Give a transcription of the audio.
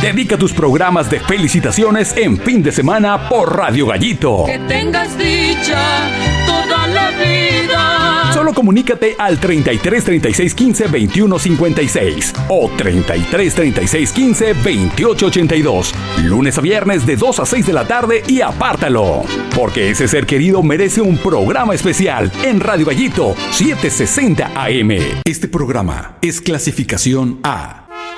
Dedica tus programas de felicitaciones en fin de semana por Radio Gallito. Que tengas dicha toda la vida. Solo comunícate al 33 36 15 21 56 o 33 36 15 28 82. Lunes a viernes de 2 a 6 de la tarde y apártalo. Porque ese ser querido merece un programa especial en Radio Gallito 760 AM. Este programa es clasificación A.